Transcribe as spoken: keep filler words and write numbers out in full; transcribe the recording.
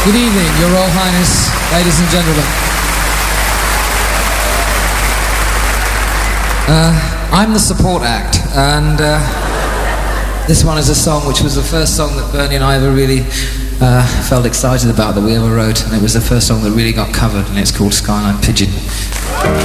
Good evening, Your Royal Highness, ladies and gentlemen. Uh, I'm the support act, and uh, this one is a song which was the first song that Bernie and I ever really uh, felt excited about, that we ever wrote, and it was the first song that really got covered, and it's called Skyline Pigeon.